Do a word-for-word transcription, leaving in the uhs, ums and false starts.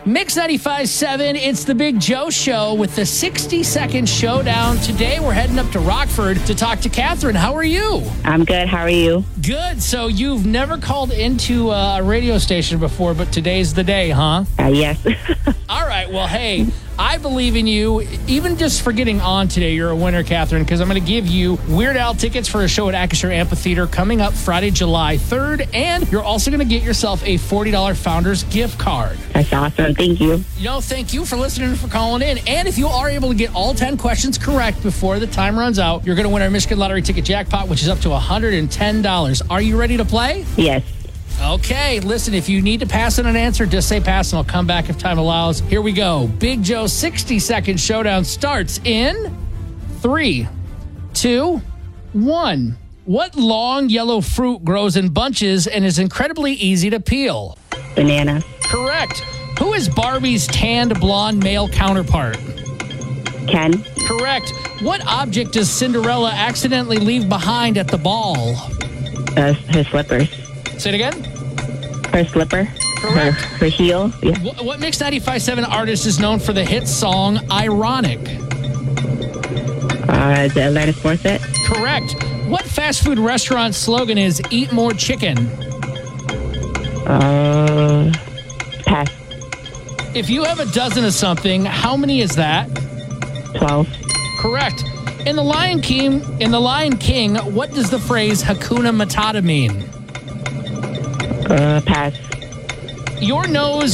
Mix ninety-five point seven, it's the Big Joe Show with the sixty-second showdown. Today, we're heading up to Rockford to talk to Catherine. How are you? I'm good. How are you? Good. So you've never called into a radio station before, but today's the day, huh? Uh, yes. All right. Well, hey, I believe in you. Even just for getting on today, you're a winner, Catherine, because I'm going to give you Weird Al tickets for a show at Acrisure Amphitheater coming up Friday, July third, and you're also going to get yourself a forty dollars Founders gift card. That's awesome. Thank you. You know, thank you for listening and for calling in. And if you are able to get all ten questions correct before the time runs out, you're going to win our Michigan Lottery ticket jackpot, which is up to one hundred ten dollars. Are you ready to play? Yes. Okay, listen, if you need to pass in an answer, just say pass and I'll come back if time allows. Here we go. Big Joe's sixty-second showdown starts in three, two, one. What long yellow fruit grows in bunches and is incredibly easy to peel? Banana. Correct. Who is Barbie's tanned blonde male counterpart? Ken. Correct. What object does Cinderella accidentally leave behind at the ball? Uh, her slippers. Say it again. Her slipper. Correct. Her, her heel. Yeah. What, what Mix ninety-five point seven artist is known for the hit song Ironic? Uh, the Alanis Morissette. Correct. What fast food restaurant slogan is Eat More Chicken? Uh, pass. If you have a dozen of something, how many is that? twelve. Correct. In the Lion King, in the Lion King, what does the phrase Hakuna Matata mean? Uh, pass. Your nose